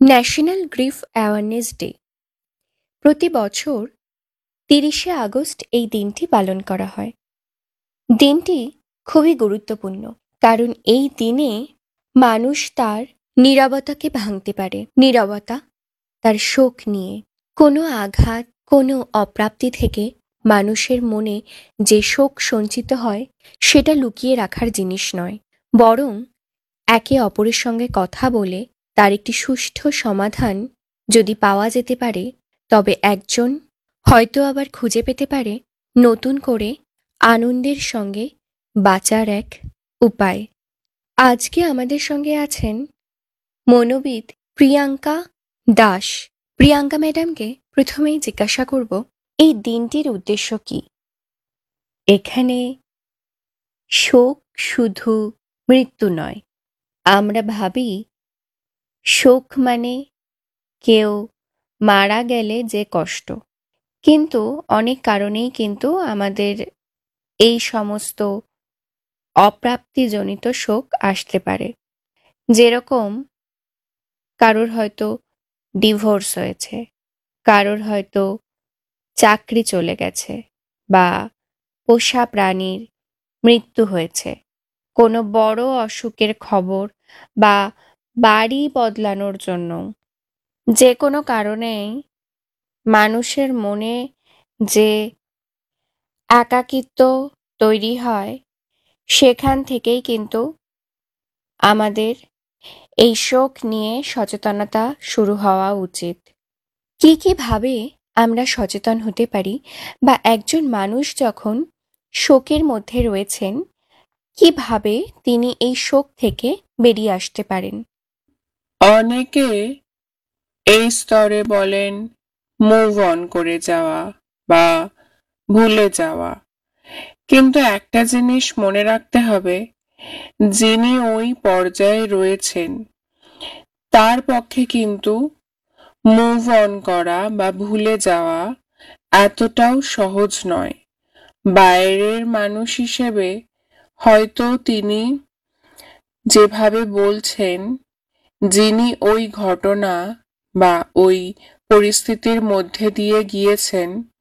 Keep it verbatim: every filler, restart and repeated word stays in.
National grief awareness day প্রতি বছর তিরিশে আগস্ট এই দিনটি পালন করা হয়। দিনটি খুবই গুরুত্বপূর্ণ, কারণ এই দিনে মানুষ তার নীরবতাকে ভাঙতে পারে। নীরবতা, তার শোক নিয়ে কোনো আঘাত, কোনো অপ্রাপ্তি থেকে মানুষের মনে যে শোক সঞ্চিত হয় সেটা লুকিয়ে রাখার জিনিস নয়, বরং একে অপরের সঙ্গে কথা বলে তার একটি সুষ্ঠু সমাধান যদি পাওয়া যেতে পারে, তবে একজন হয়তো আবার খুঁজে পেতে পারে নতুন করে আনন্দের সঙ্গে বাঁচার এক উপায়। আজকে আমাদের সঙ্গে আছেন মনোবিদ প্রিয়াঙ্কা দাস। প্রিয়াঙ্কা ম্যাডামকে প্রথমেই জিজ্ঞাসা করব, এই দিনটির উদ্দেশ্য কি? এখানে শোক শুধু মৃত্যু নয়। আমরা ভাবি শোক মানে কেউ মারা গেলে যে কষ্ট, কিন্তু অনেক কারণেই কিন্তু আমাদের এই সমস্ত অপ্রাপ্তিজনিত শোক আসতে পারে। যেরকম কারোর হয়তো ডিভোর্স হয়েছে, কারোর হয়তো চাকরি চলে গেছে, বা পোষা প্রাণীর মৃত্যু হয়েছে, কোনো বড় অসুখের খবর, বা বাড়ি বদলানোর জন্য যে কোনো কারণেই মানুষের মনে যে একাকিত্ব তৈরি হয়, সেখান থেকেই কিন্তু আমাদের এই শোক নিয়ে সচেতনতা শুরু হওয়া উচিত। কি কি ভাবে আমরা সচেতন হতে পারি, বা একজন মানুষ যখন শোকের মধ্যে রয়েছেন কিভাবে তিনি এই শোক থেকে বেরিয়ে আসতে পারেন? অনেকে এই স্তরে বলেন মুভ অন করে যাওয়া বা ভুলে যাওয়া, কিন্তু একটা জিনিস মনে রাখতে হবে, যিনি ওই পর্যায়ে রয়েছেন তার পক্ষে কিন্তু মুভ অন করা বা ভুলে যাওয়া এতটাও সহজ নয়। বাইরের মানুষ হিসেবে হয়তো তিনি যেভাবে বলছেন, যিনি ওই ঘটনা বা ওই পরিস্থিতির মধ্যে দিয়ে গিয়েছেন